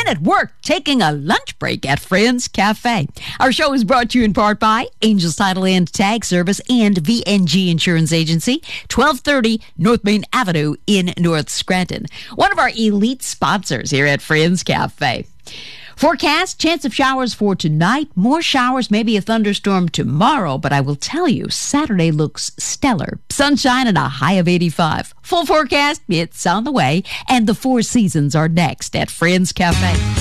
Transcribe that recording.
at work taking a lunch break at Friends Cafe. Our show is brought to you in part by Angels Title and Tag Service and VNG Insurance Agency, 1230 North Main Avenue in North Scranton. One of our elite sponsors here at Friends Cafe. Forecast, chance of showers for tonight. More showers, maybe a thunderstorm tomorrow, but I will tell you, Saturday looks stellar. Sunshine and a high of 85. Full forecast, it's on the way, and the Four Seasons are next at Friends Cafe.